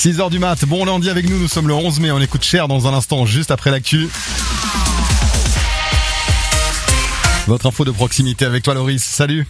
6h du mat, bon lundi avec nous sommes le 11 mai, on écoute Cher dans un instant, juste après l'actu. Votre info de proximité avec toi Loris, salut.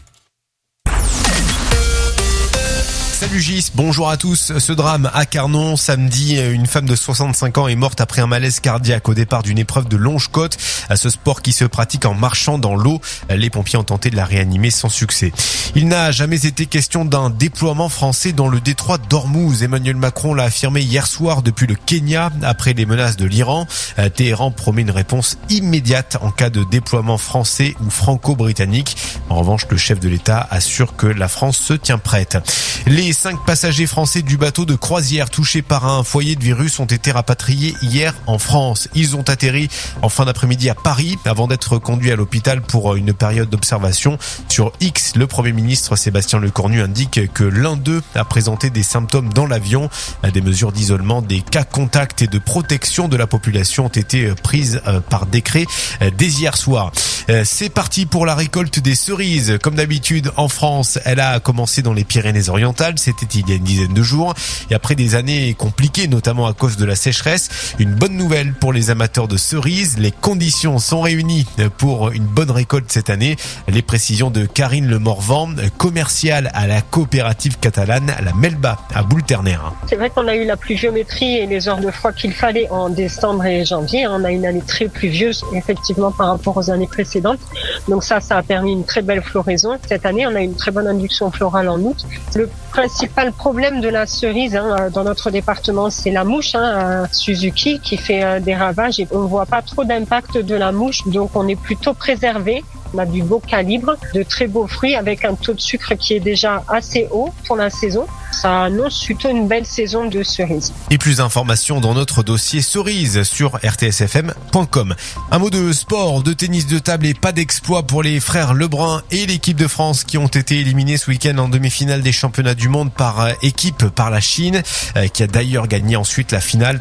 Salut Gis, bonjour à tous. Ce drame à Carnon, samedi, une femme de 65 ans est morte après un malaise cardiaque au départ d'une épreuve de longe-côte. À ce sport qui se pratique en marchant dans l'eau, les pompiers ont tenté de la réanimer sans succès. Il n'a jamais été question d'un déploiement français dans le détroit d'Ormuz. Emmanuel Macron l'a affirmé hier soir depuis le Kenya après les menaces de l'Iran. Téhéran promet une réponse immédiate en cas de déploiement français ou franco-britannique. En revanche, le chef de l'État assure que la France se tient prête. Les 5 passagers français du bateau de croisière touchés par un foyer de virus ont été rapatriés hier en France. Ils ont atterri en fin d'après-midi à Paris avant d'être conduits à l'hôpital pour une période d'observation. Sur X, le Premier ministre Sébastien Lecornu indique que l'un d'eux a présenté des symptômes dans l'avion. Des mesures d'isolement, des cas contacts et de protection de la population ont été prises par décret dès hier soir. C'est parti pour la récolte des cerises. Comme d'habitude en France, elle a commencé dans les Pyrénées-Orientales. C'était il y a une dizaine de jours. Et après des années compliquées, notamment à cause de la sécheresse, une bonne nouvelle pour les amateurs de cerises. Les conditions sont réunies pour une bonne récolte cette année. Les précisions de Karine Le Morvan, commerciale à la coopérative catalane, la Melba, à Boulterner. C'est vrai qu'on a eu la pluviométrie et les heures de froid qu'il fallait en décembre et janvier. On a une année très pluvieuse, effectivement, par rapport aux années précédentes. Donc ça a permis une très belle floraison. Cette année, on a une très bonne induction florale en août. Le principal problème de la cerise dans notre département, c'est la mouche, Suzuki, qui fait des ravages et on ne voit pas trop d'impact de la mouche. Donc on est plutôt préservé. On a du beau calibre, de très beaux fruits avec un taux de sucre qui est déjà assez haut pour la saison. Ça annonce plutôt une belle saison de cerises. Et plus d'informations dans notre dossier cerises sur rtsfm.com. Un mot de sport, de tennis de table et pas d'exploit pour les frères Lebrun et l'équipe de France qui ont été éliminés ce week-end en demi-finale des championnats du monde par équipe par la Chine, qui a d'ailleurs gagné ensuite la finale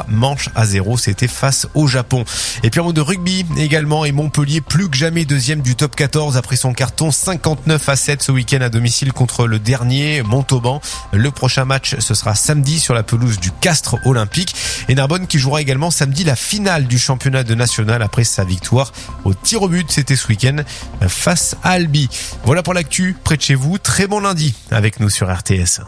3-0. C'était face au Japon. Et puis un mot de rugby également et Montpellier plus que jamais deuxième du top 14 après son carton 59-7 ce week-end à domicile contre le dernier Montauban. Le prochain match, ce sera samedi sur la pelouse du Castres Olympique. Et Narbonne qui jouera également samedi la finale du championnat de national après sa victoire au tir au but. C'était ce week-end face à Albi. Voilà pour l'actu près de chez vous. Très bon lundi avec nous sur RTS.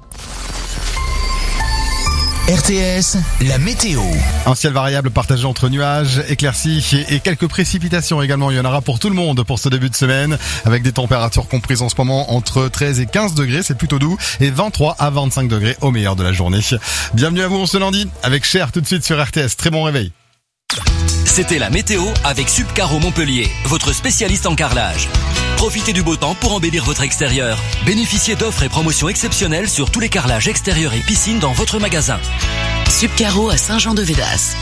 RTS, la météo. Un ciel variable partagé entre nuages, éclaircies et quelques précipitations également. Il y en aura pour tout le monde pour ce début de semaine avec des températures comprises en ce moment entre 13 et 15 degrés, c'est plutôt doux, et 23 à 25 degrés au meilleur de la journée. Bienvenue à vous ce lundi avec Cher tout de suite sur RTS. Très bon réveil. C'était la météo avec Subcaro Montpellier, votre spécialiste en carrelage. Profitez du beau temps pour embellir votre extérieur. Bénéficiez d'offres et promotions exceptionnelles sur tous les carrelages extérieurs et piscines dans votre magasin. Subcaro à Saint-Jean-de-Védas.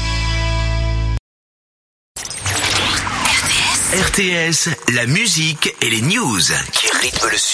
RTS, la musique et les news qui rythment le